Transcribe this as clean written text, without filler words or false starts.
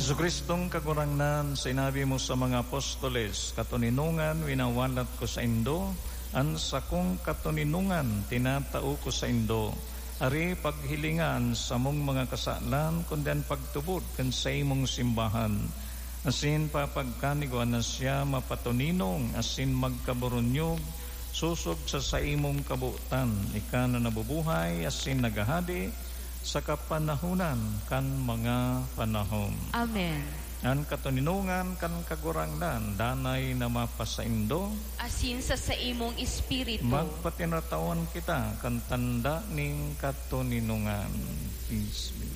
Jesucristong kagurangnan, sinabi mo sa mga apostoles, katuninungan winawalat ko sa indo, an sa kong katuninungan tinatao ko sa indo. Ari paghilingan sa mong mga kasalan, kundi pagtubod kan sa imong simbahan. Asin papagkaniguan na siya mapatuninong, asin magkaburunyog, susog sa imong kabutan. Ika na nabubuhay, asin nagahadi, sa kapanahunan kan mga panahon. Amen. Ang katuninungan kan kagurangnan, danay na mapasaindo, Asin sa imong espiritu. magpatinatawan kita kan tanda ning katuninungan. Peace be.